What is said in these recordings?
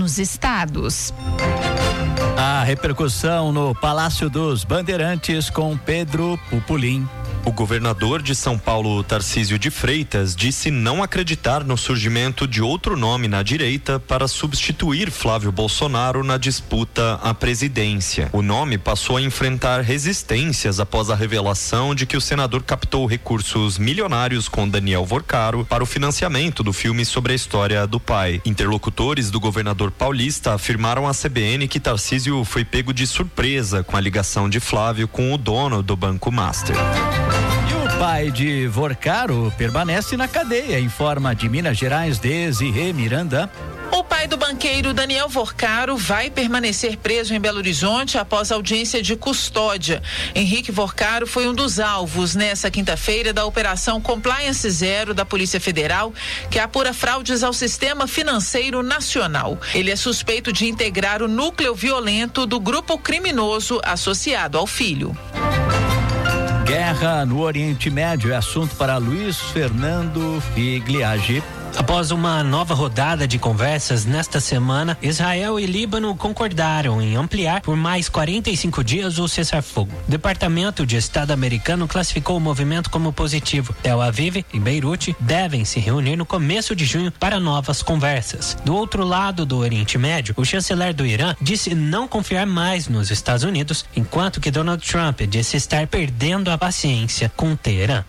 nos estados. A repercussão no Palácio dos Bandeirantes com Pedro Pupulim. O governador de São Paulo, Tarcísio de Freitas, disse não acreditar no surgimento de outro nome na direita para substituir Flávio Bolsonaro na disputa à presidência. O nome passou a enfrentar resistências após a revelação de que o senador captou recursos milionários com Daniel Vorcaro para o financiamento do filme sobre a história do pai. Interlocutores do governador paulista afirmaram à CBN que Tarcísio foi pego de surpresa com a ligação de Flávio com o dono do Banco Master. O pai de Vorcaro permanece na cadeia, informa de Minas Gerais, Desirê Miranda. O pai do banqueiro Daniel Vorcaro vai permanecer preso em Belo Horizonte após audiência de custódia. Henrique Vorcaro foi um dos alvos nessa quinta-feira da Operação Compliance Zero da Polícia Federal, que apura fraudes ao sistema financeiro nacional. Ele é suspeito de integrar o núcleo violento do grupo criminoso associado ao filho. Guerra no Oriente Médio é assunto para Luiz Fernando Figliagi. Após uma nova rodada de conversas nesta semana, Israel e Líbano concordaram em ampliar por mais 45 dias o cessar-fogo. O Departamento de Estado americano classificou o movimento como positivo. Tel Aviv e Beirute devem se reunir no começo de junho para novas conversas. Do outro lado do Oriente Médio, o chanceler do Irã disse não confiar mais nos Estados Unidos, enquanto que Donald Trump disse estar perdendo a paciência com Teherã.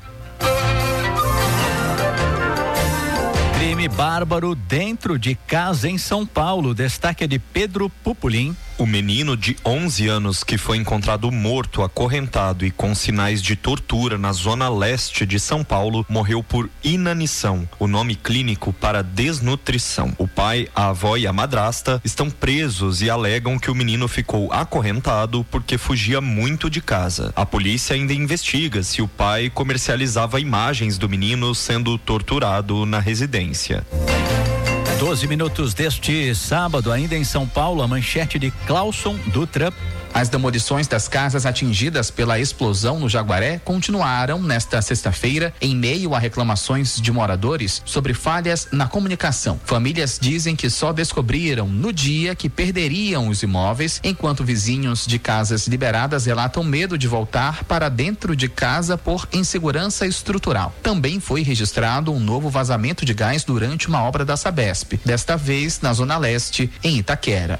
Crime bárbaro dentro de casa em São Paulo. Destaque é de Pedro Pupulim. O menino de 11 anos que foi encontrado morto, acorrentado e com sinais de tortura na zona leste de São Paulo morreu por inanição, o nome clínico para desnutrição. O pai, a avó e a madrasta estão presos e alegam que o menino ficou acorrentado porque fugia muito de casa. A polícia ainda investiga se o pai comercializava imagens do menino sendo torturado na residência. 12 minutos deste sábado, ainda em São Paulo, a manchete de Clauson Dutra. As demolições das casas atingidas pela explosão no Jaguaré continuaram nesta sexta-feira, em meio a reclamações de moradores sobre falhas na comunicação. Famílias dizem que só descobriram no dia que perderiam os imóveis, enquanto vizinhos de casas liberadas relatam medo de voltar para dentro de casa por insegurança estrutural. Também foi registrado um novo vazamento de gás durante uma obra da Sabesp, desta vez na Zona Leste, em Itaquera.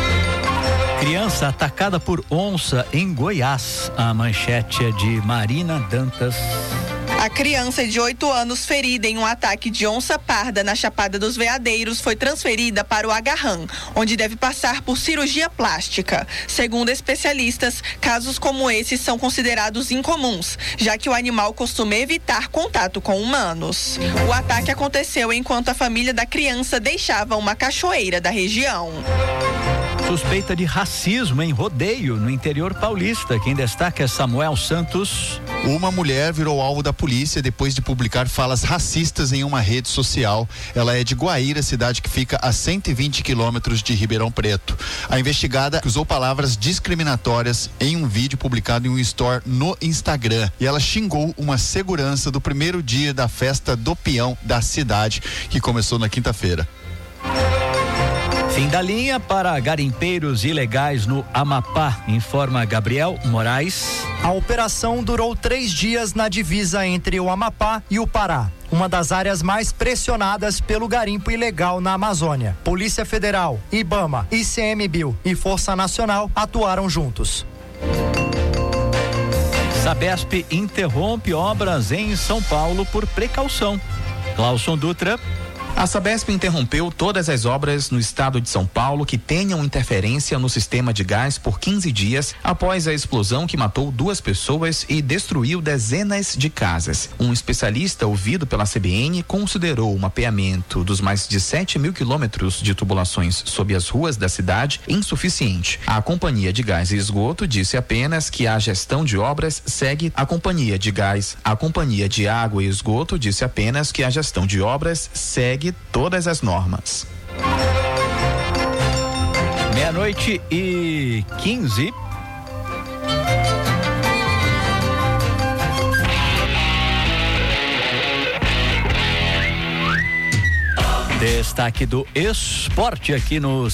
Criança atacada por onça em Goiás. A manchete é de Marina Dantas. A criança de 8 anos ferida em um ataque de onça parda na Chapada dos Veadeiros foi transferida para o Agarram, onde deve passar por cirurgia plástica. Segundo especialistas, casos como esse são considerados incomuns, já que o animal costuma evitar contato com humanos. O ataque aconteceu enquanto a família da criança deixava uma cachoeira da região. Suspeita de racismo em rodeio no interior paulista. Quem destaca é Samuel Santos. Uma mulher virou alvo da polícia depois de publicar falas racistas em uma rede social. Ela é de Guaíra, cidade que fica a 120 quilômetros de Ribeirão Preto. A investigada usou palavras discriminatórias em um vídeo publicado em um store no Instagram. E ela xingou uma segurança do primeiro dia da festa do peão da cidade, que começou na quinta-feira. Fim da linha para garimpeiros ilegais no Amapá, informa Gabriel Moraes. A operação durou 3 dias na divisa entre o Amapá e o Pará, uma das áreas mais pressionadas pelo garimpo ilegal na Amazônia. Polícia Federal, IBAMA, ICMBio e Força Nacional atuaram juntos. Sabesp interrompe obras em São Paulo por precaução. Clauson Dutra. A Sabesp interrompeu todas as obras no estado de São Paulo que tenham interferência no sistema de gás por 15 dias após a explosão que matou 2 pessoas e destruiu dezenas de casas. Um especialista ouvido pela CBN considerou o mapeamento dos mais de 7.000 quilômetros de tubulações sob as ruas da cidade insuficiente. A Companhia de Gás e Esgoto disse apenas que a gestão de obras segue a Companhia de Gás. A Companhia de Água e Esgoto disse apenas que a gestão de obras segue todas as normas. 12:15. Destaque do esporte aqui no